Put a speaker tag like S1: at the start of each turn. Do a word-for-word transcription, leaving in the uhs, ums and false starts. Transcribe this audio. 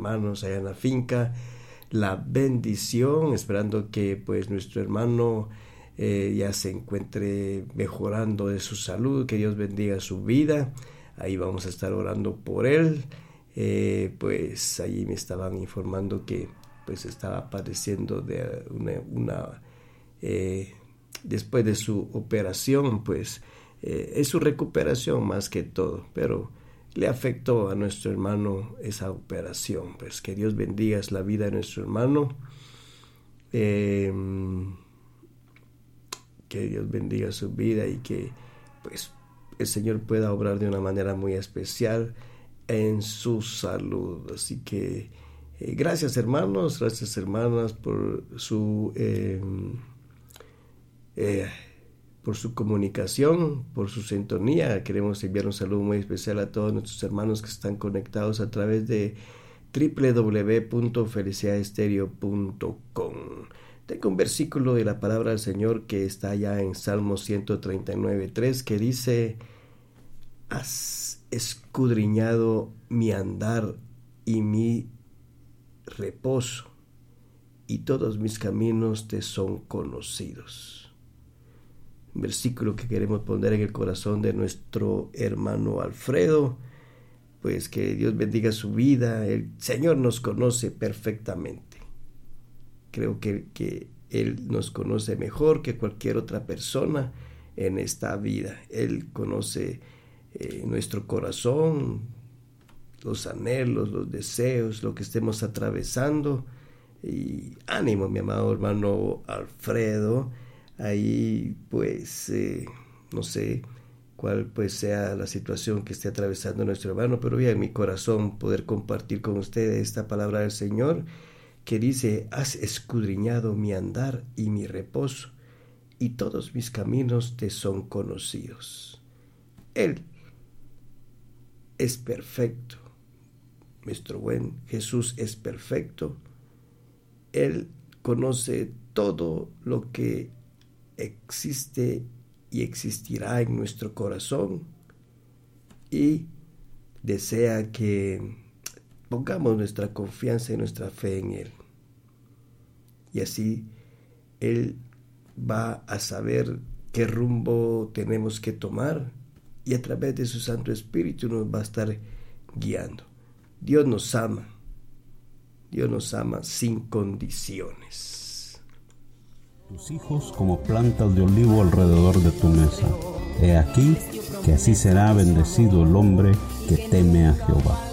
S1: hermanos allá en la finca. La bendición, esperando que pues nuestro hermano eh, ya se encuentre mejorando de su salud, que Dios bendiga su vida. Ahí vamos a estar orando por él. Eh, pues allí me estaban informando que pues estaba padeciendo de una, una eh, después de su operación, pues eh, es su recuperación más que todo, pero le afectó a nuestro hermano esa operación. Pues que Dios bendiga la vida de nuestro hermano, eh, que Dios bendiga su vida y que pues el Señor pueda obrar de una manera muy especial en su salud. Así que eh, gracias hermanos, gracias hermanas por su eh, eh, por su comunicación, por su sintonía. Queremos enviar un saludo muy especial a todos nuestros hermanos que están conectados a través de doble u doble u doble u punto felicidad estéreo punto com. Tengo un versículo de la palabra del Señor que está allá en Salmo ciento treinta y nueve, tres, que dice: has escudriñado mi andar y mi reposo, y todos mis caminos te son conocidos. Un versículo que queremos poner en el corazón de nuestro hermano Alfredo, pues que Dios bendiga su vida. El Señor nos conoce perfectamente. Creo que, que Él nos conoce mejor que cualquier otra persona en esta vida. Él conoce eh, nuestro corazón, los anhelos, los deseos, lo que estemos atravesando. Y ánimo, mi amado hermano Alfredo. Ahí pues eh, no sé cuál pues sea la situación que esté atravesando nuestro hermano, pero ya en mi corazón poder compartir con ustedes esta palabra del Señor que dice: has escudriñado mi andar y mi reposo, y todos mis caminos te son conocidos. Él es perfecto, nuestro buen Jesús es perfecto. Él conoce todo lo que existe y existirá en nuestro corazón, y desea que pongamos nuestra confianza y nuestra fe en Él, y así Él va a saber qué rumbo tenemos que tomar, y a través de su Santo Espíritu nos va a estar guiando. Dios nos ama, Dios nos ama sin condiciones.
S2: Tus hijos como plantas de olivo alrededor de tu mesa. He aquí que así será bendecido el hombre que teme a Jehová.